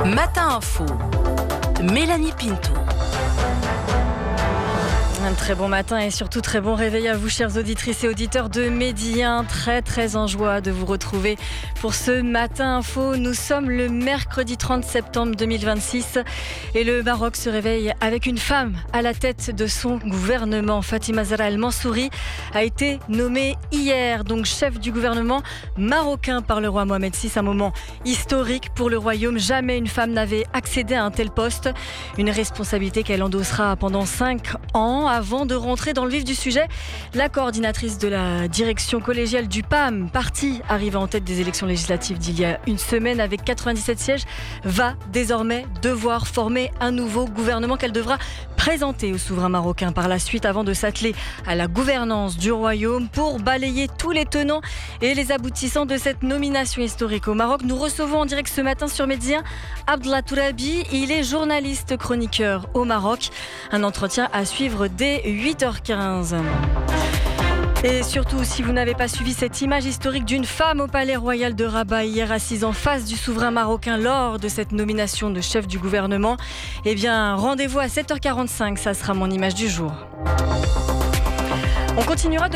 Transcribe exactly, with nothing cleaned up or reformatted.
Matin Info, Mélanie Pinto. Un très bon matin et surtout très bon réveil à vous, chères auditrices et auditeurs de Midi un. Très très en joie de vous retrouver pour ce Matin Info. Nous sommes le mercredi trente septembre deux mille vingt-six et le Maroc se réveille avec une femme à la tête de son gouvernement. Fatima Zahra El Mansouri a été nommée hier, donc chef du gouvernement marocain par le roi Mohamed six. Un moment historique pour le royaume. Jamais une femme n'avait accédé à un tel poste. Une responsabilité qu'elle endossera pendant cinq ans. Avant de rentrer dans le vif du sujet, la coordinatrice de la direction collégiale du P A M, parti arrivé en tête des élections législatives d'il y a une semaine avec quatre-vingt-dix-sept sièges, va désormais devoir former un nouveau gouvernement qu'elle devra présenter au souverain marocain par la suite avant de s'atteler à la gouvernance du royaume. Pour balayer tous les tenants et les aboutissants de cette nomination historique au Maroc, nous recevons en direct ce matin sur Midi un Abdallah Tourabi. Il est journaliste chroniqueur au Maroc. Un entretien à suivre dès huit heures quinze. Et surtout, si vous n'avez pas suivi cette image historique d'une femme au palais royal de Rabat hier assise en face du souverain marocain lors de cette nomination de chef du gouvernement, eh bien, rendez-vous à sept heures quarante-cinq, ça sera mon image du jour. On continuera de